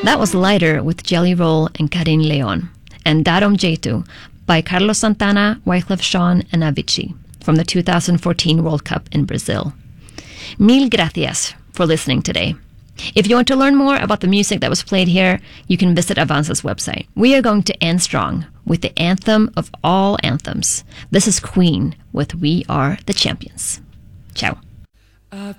That was Lighter with Jelly Roll and Karin Leon, and Darom Jetu by Carlos Santana, Wyclef Jean, and Avicii from the 2014 World Cup in Brazil. Mil gracias for listening today. If you want to learn more about the music that was played here, you can visit Avanza's website. We are going to end strong with the anthem of all anthems. This is Queen with We Are the Champions. Ciao. I